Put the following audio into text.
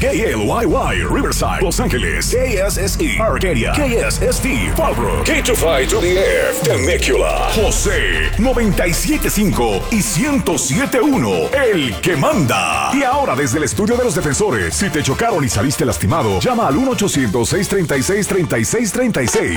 KLYY, Riverside, Los Ángeles. KSSE, Arcadia. KSST, Fallbrook. K252 to the Air, Temecula. José, 97.5 y 107.1, el que manda. Y ahora desde el estudio de los defensores, si te chocaron y saliste lastimado, llama al 1-800-636-3636.